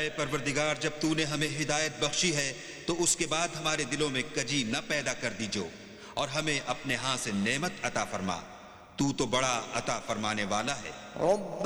परवरदिगार, जब तूने हमें हिदायत बख्शी है तो उसके बाद हमारे दिलों में कजी न पैदा कर दीजो और हमें अपने हाथ से नेमत अता फरमा। तू तो बड़ा अता फरमाने वाला है।